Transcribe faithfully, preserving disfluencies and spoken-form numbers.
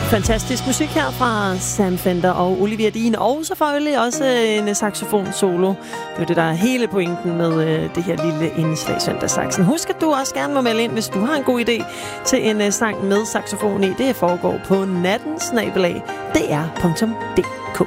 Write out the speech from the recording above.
Fantastisk musik her fra Sam Fender og Olivia Dean, og selvfølgelig også en saxofon-solo. Det er det, der er hele pointen med øh, det her lille indslag Søndagssaksen. Husk, at du også gerne må melde ind, hvis du har en god idé til en øh, sang med saxofon i. Det foregår på natten snabel-a d r punktum d k.